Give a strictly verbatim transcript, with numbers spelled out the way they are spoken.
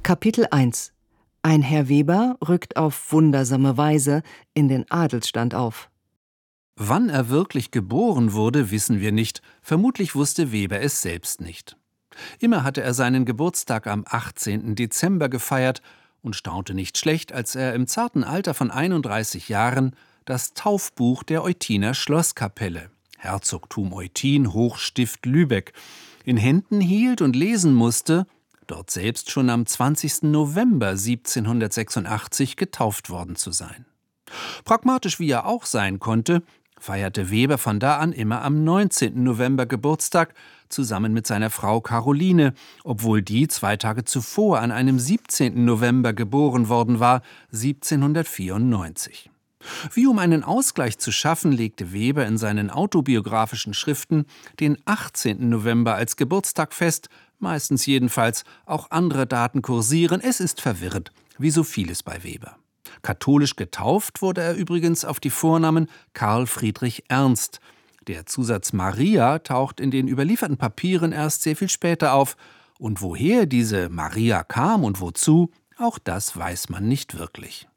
Kapitel eins. Ein Herr Weber rückt auf wundersame Weise in den Adelsstand auf. Wann er wirklich geboren wurde, wissen wir nicht. Vermutlich wusste Weber es selbst nicht. Immer hatte er seinen Geburtstag am achtzehnten Dezember gefeiert und staunte nicht schlecht, als er im zarten Alter von einunddreißig Jahren das Taufbuch der Eutiner Schlosskapelle, Herzogtum Eutin, Hochstift Lübeck, in Händen hielt und lesen musste, dort selbst schon am zwanzigsten November siebzehnhundertsechsundachtzig getauft worden zu sein. Pragmatisch wie er auch sein konnte, feierte Weber von da an immer am neunzehnten November Geburtstag zusammen mit seiner Frau Caroline, obwohl die zwei Tage zuvor an einem siebzehnten November geboren worden war, siebzehnhundertvierundneunzig. Wie um einen Ausgleich zu schaffen, legte Weber in seinen autobiografischen Schriften den achtzehnten November als Geburtstag fest, meistens jedenfalls, auch andere Daten kursieren, es ist verwirrend, wie so vieles bei Weber. Katholisch getauft wurde er übrigens auf die Vornamen Karl Friedrich Ernst. Der Zusatz Maria taucht in den überlieferten Papieren erst sehr viel später auf. Und woher diese Maria kam und wozu, auch das weiß man nicht wirklich.